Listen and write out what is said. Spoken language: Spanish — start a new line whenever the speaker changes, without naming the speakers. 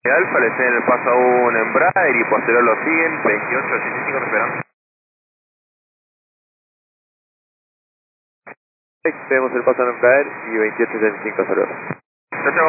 Alfa, le en el paso 1 en Embraer y posterior lo siguen, 2885 esperando.
Tenemos el paso en Embraer y 2865 saludos.
Chao, chao.